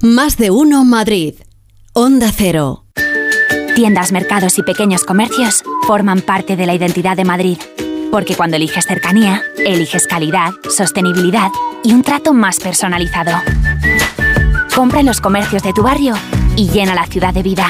Más de uno Madrid. Onda Cero. Tiendas, mercados y pequeños comercios forman parte de la identidad de Madrid. Porque cuando eliges cercanía, eliges calidad, sostenibilidad y un trato más personalizado. Compra en los comercios de tu barrio y llena la ciudad de vida.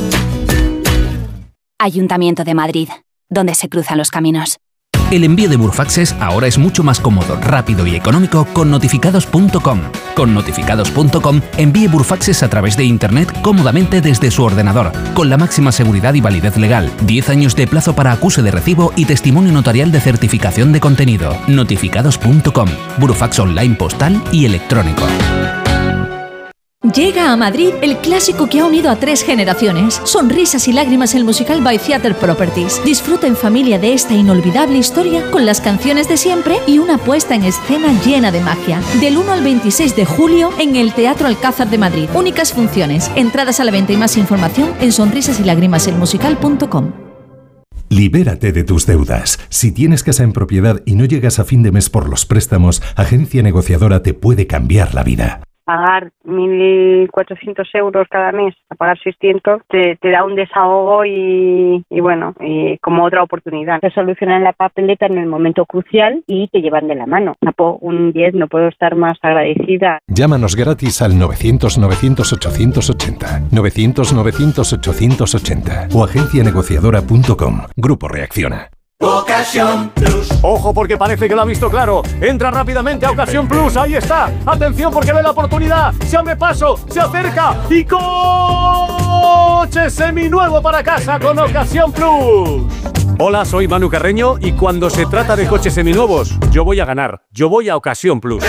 Ayuntamiento de Madrid, donde se cruzan los caminos. El envío de Burfaxes ahora es mucho más cómodo, rápido y económico con notificados.com. Con notificados.com envíe Burfaxes a través de Internet cómodamente desde su ordenador, con la máxima seguridad y validez legal, 10 años de plazo para acuse de recibo y testimonio notarial de certificación de contenido. Notificados.com, Burfax online postal y electrónico. Llega a Madrid el clásico que ha unido a 3 generaciones. Sonrisas y lágrimas, el musical by Theatre Properties. Disfruta en familia de esta inolvidable historia con las canciones de siempre y una puesta en escena llena de magia. Del 1 al 26 de julio en el Teatro Alcázar de Madrid. Únicas funciones. Entradas a la venta y más información en sonrisasylágrimaselmusical.com. Libérate de tus deudas. Si tienes casa en propiedad y no llegas a fin de mes por los préstamos, Agencia Negociadora te puede cambiar la vida. Pagar 1.400 euros cada mes, a pagar 600, te da un desahogo y como otra oportunidad. Te solucionan la papeleta en el momento crucial y te llevan de la mano. Un 10, no puedo estar más agradecida. Llámanos gratis al 900-900-880, 900-900-880 o agencianegociadora.com. Grupo Reacciona. Ocasión Plus. Ojo, porque parece que lo ha visto claro. Entra rápidamente a Ocasión Plus. Ahí está. Atención, porque ve la oportunidad. Se abre paso, se acerca y coche seminuevo para casa con Ocasión Plus. Hola, soy Manu Carreño y cuando se trata de coches seminuevos, yo voy a ganar. Yo voy a Ocasión Plus.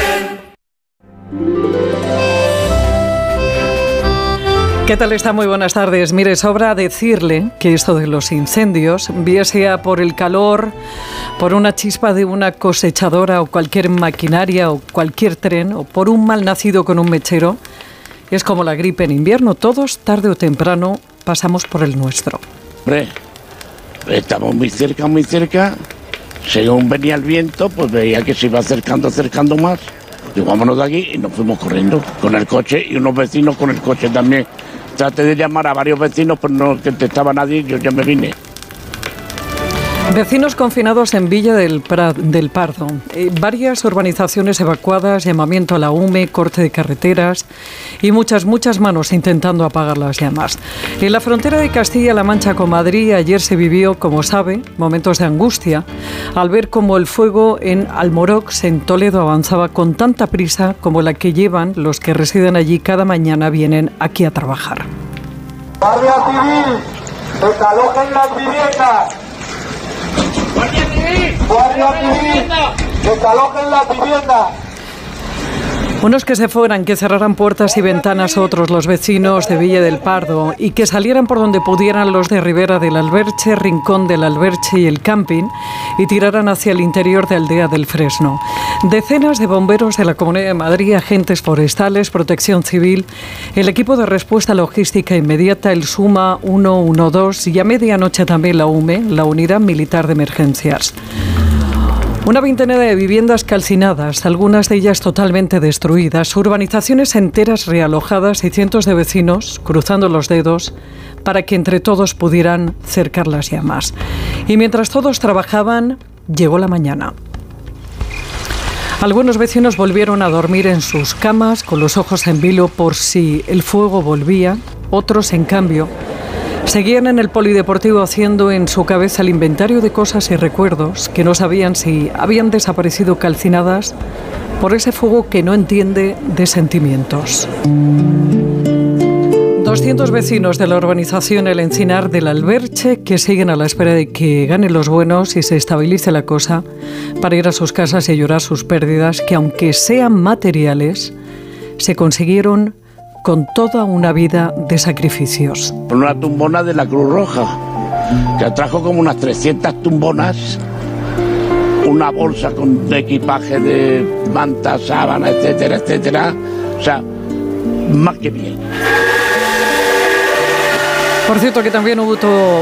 ¿Qué tal está? Muy buenas tardes. Mire, sobra decirle que esto de los incendios, bien sea por el calor, por una chispa de una cosechadora o cualquier maquinaria o cualquier tren, o por un mal nacido con un mechero, es como la gripe en invierno. Todos, tarde o temprano, pasamos por el nuestro. Hombre, estamos muy cerca. Según venía el viento, pues veía que se iba acercando más. Y vámonos de aquí y nos fuimos corriendo con el coche y unos vecinos con el coche también. Traté de llamar a varios vecinos, pero no contestaba nadie, yo ya me vine. Vecinos confinados en Villa del Pardo. Varias urbanizaciones evacuadas, llamamiento a la UME, corte de carreteras y muchas muchas manos intentando apagar las llamas. En la frontera de Castilla-La Mancha con Madrid ayer se vivió, como sabe, momentos de angustia al ver cómo el fuego en Almorox, en Toledo, avanzaba con tanta prisa como la que llevan los que residen allí cada mañana vienen aquí a trabajar. Guardia Civil, desalojen las viviendas. Guardia Civil, desalojen las viviendas. Unos que se fueran, que cerraran puertas y ventanas, otros los vecinos de Villa del Pardo, y que salieran por donde pudieran los de Ribera del Alberche, Rincón del Alberche y el Camping, y tiraran hacia el interior de Aldea del Fresno. Decenas de bomberos de la Comunidad de Madrid, agentes forestales, Protección Civil, el equipo de respuesta logística inmediata, el SUMA 112 y a medianoche también la UME, la Unidad Militar de Emergencias. Una veintena de viviendas calcinadas, algunas de ellas totalmente destruidas, urbanizaciones enteras realojadas y cientos de vecinos cruzando los dedos para que entre todos pudieran cercar las llamas. Y mientras todos trabajaban, llegó la mañana. Algunos vecinos volvieron a dormir en sus camas con los ojos en vilo por si el fuego volvía. Otros, en cambio, seguían en el polideportivo haciendo en su cabeza el inventario de cosas y recuerdos que no sabían si habían desaparecido calcinadas por ese fuego que no entiende de sentimientos. 200 vecinos de la urbanización El Encinar del Alberche que siguen a la espera de que ganen los buenos y se estabilice la cosa para ir a sus casas y llorar sus pérdidas que, aunque sean materiales, se consiguieron con toda una vida de sacrificios. Una tumbona de la Cruz Roja, que trajo como unas 300 tumbonas, una bolsa con equipaje de mantas, sábanas, etcétera, etcétera. O sea, más que bien. Por cierto, que también hubo